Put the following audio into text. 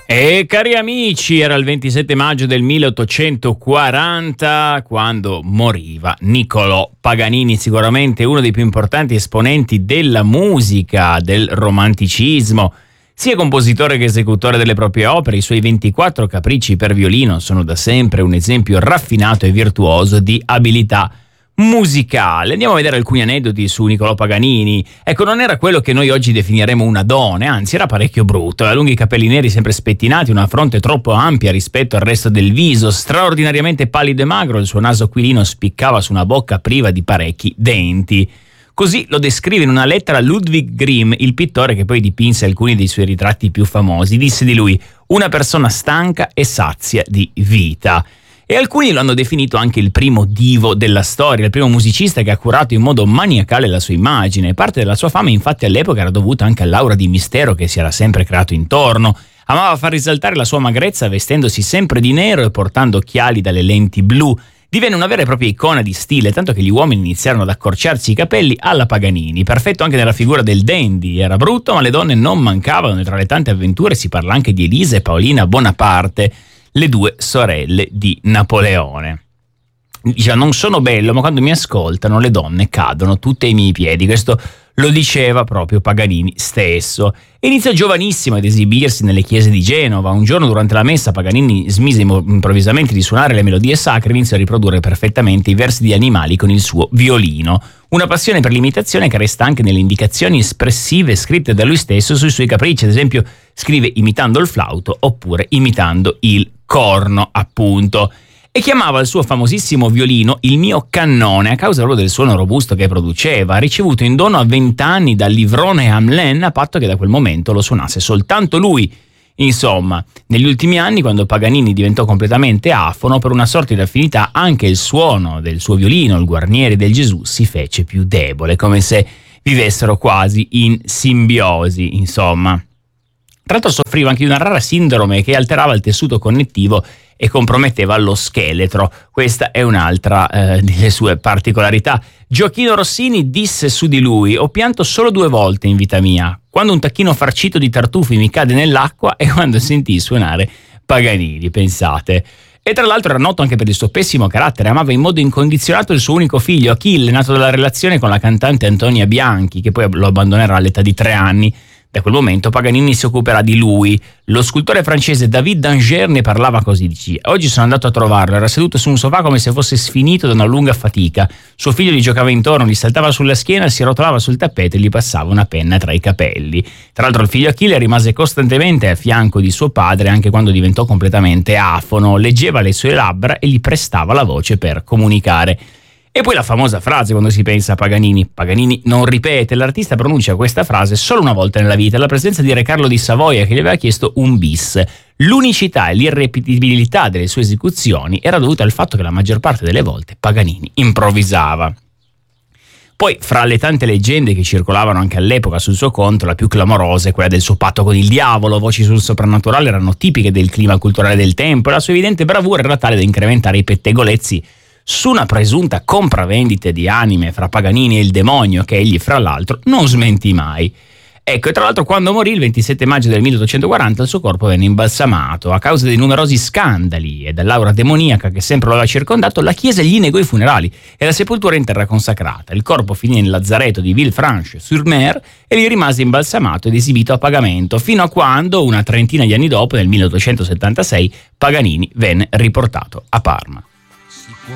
E cari amici, era il 27 maggio del 1840 quando moriva Niccolò Paganini, sicuramente uno dei più importanti esponenti della musica, del romanticismo. Sia compositore che esecutore delle proprie opere, i suoi 24 capricci per violino sono da sempre un esempio raffinato e virtuoso di abilità musicale. Andiamo a vedere alcuni aneddoti su Niccolò Paganini. Ecco, non era quello che noi oggi definiremo un Adone, anzi era parecchio brutto, aveva lunghi capelli neri sempre spettinati, una fronte troppo ampia rispetto al resto del viso, straordinariamente pallido e magro, il suo naso aquilino spiccava su una bocca priva di parecchi denti. Così lo descrive in una lettera Ludwig Grimm, il pittore che poi dipinse alcuni dei suoi ritratti più famosi. Disse di lui: una persona stanca e sazia di vita. E alcuni lo hanno definito anche il primo divo della storia, il primo musicista che ha curato in modo maniacale la sua immagine. Parte della sua fama infatti all'epoca era dovuta anche all'aura di mistero che si era sempre creato intorno. Amava far risaltare la sua magrezza vestendosi sempre di nero e portando occhiali dalle lenti blu. Divenne una vera e propria icona di stile, tanto che gli uomini iniziarono ad accorciarsi i capelli alla Paganini. Perfetto anche nella figura del dandy, era brutto ma le donne non mancavano e tra le tante avventure si parla anche di Elisa e Paolina Bonaparte, le due sorelle di Napoleone. Diceva: non sono bello, ma quando mi ascoltano le donne cadono tutte ai miei piedi. Questo lo diceva proprio Paganini stesso. Iniziò giovanissimo ad esibirsi nelle chiese di Genova. Un giorno durante la messa Paganini smise improvvisamente di suonare le melodie sacre e iniziò a riprodurre perfettamente i versi di animali con il suo violino. Una passione per l'imitazione che resta anche nelle indicazioni espressive scritte da lui stesso sui suoi capricci. Ad esempio scrive imitando il flauto oppure imitando il corno, appunto. E chiamava il suo famosissimo violino il mio cannone a causa proprio del suono robusto che produceva, ricevuto in dono a 20 anni dal livrone Hamelin, a patto che da quel momento lo suonasse soltanto lui. Insomma, negli ultimi anni, quando Paganini diventò completamente afono, per una sorta di affinità anche il suono del suo violino, il Guarnieri del Gesù, si fece più debole, come se vivessero quasi in simbiosi, insomma. Tra l'altro soffriva anche di una rara sindrome che alterava il tessuto connettivo e comprometteva lo scheletro. Questa è un'altra delle sue particolarità. Gioachino Rossini disse su di lui: ho pianto solo 2 volte in vita mia, quando un tacchino farcito di tartufi mi cade nell'acqua e quando sentii suonare Paganini, pensate. E tra l'altro era noto anche per il suo pessimo carattere, amava in modo incondizionato il suo unico figlio, Achille, nato dalla relazione con la cantante Antonia Bianchi, che poi lo abbandonerà all'età di 3 anni. Da quel momento Paganini si occuperà di lui. Lo scultore francese David d'Angers ne parlava così: dice: oggi sono andato a trovarlo, era seduto su un sofà come se fosse sfinito da una lunga fatica. Suo figlio gli giocava intorno, gli saltava sulla schiena, si rotolava sul tappeto e gli passava una penna tra i capelli. Tra l'altro il figlio Achille rimase costantemente a fianco di suo padre anche quando diventò completamente afono, leggeva le sue labbra e gli prestava la voce per comunicare. E poi la famosa frase quando si pensa a Paganini: Paganini non ripete, l'artista pronuncia questa frase solo una volta nella vita, alla presenza di Re Carlo di Savoia che gli aveva chiesto un bis. L'unicità e l'irripetibilità delle sue esecuzioni era dovuta al fatto che la maggior parte delle volte Paganini improvvisava. Poi, fra le tante leggende che circolavano anche all'epoca sul suo conto, la più clamorosa è quella del suo patto con il diavolo. Voci sul soprannaturale erano tipiche del clima culturale del tempo e la sua evidente bravura era tale da incrementare i pettegolezzi su una presunta compravendita di anime fra Paganini e il demonio, che egli fra l'altro non smentì mai. Ecco, e tra l'altro quando morì il 27 maggio del 1840 il suo corpo venne imbalsamato. A causa dei numerosi scandali e dell'aura demoniaca che sempre lo aveva circondato, la chiesa gli negò i funerali e la sepoltura in terra consacrata. Il corpo finì nel lazzaretto di Villefranche-sur-Mer e lì rimase imbalsamato ed esibito a pagamento, fino a quando, una trentina di anni dopo, nel 1876, Paganini venne riportato a Parma. Si può